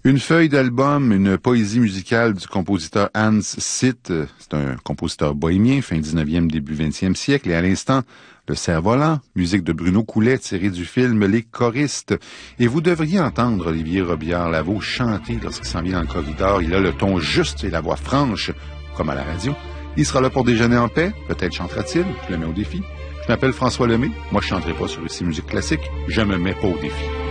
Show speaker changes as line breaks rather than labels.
Une feuille d'album, une poésie musicale du compositeur Hans Sitt. C'est un compositeur bohémien, fin 19e, début 20e siècle. Et à l'instant, Le Cerf-Volant, musique de Bruno Coulet tirée du film Les Choristes. Et vous devriez entendre Olivier Robillard-Lavaux chanter lorsqu'il s'en vient dans le corridor. Il a le ton juste et la voix franche, comme à la radio. Il sera là pour déjeuner en paix. Peut-être chantera-t-il. Je le mets au défi. Je m'appelle François Lemay. Moi, je chanterai pas sur ici musique classique. Je me mets pas au défi.